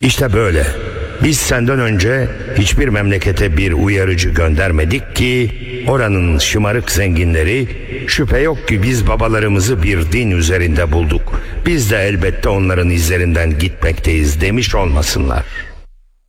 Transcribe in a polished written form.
İşte böyle. Biz senden önce hiçbir memlekete bir uyarıcı göndermedik ki oranın şımarık zenginleri şüphe yok ki biz babalarımızı bir din üzerinde bulduk. Biz de elbette onların izlerinden gitmekteyiz demiş olmasınlar.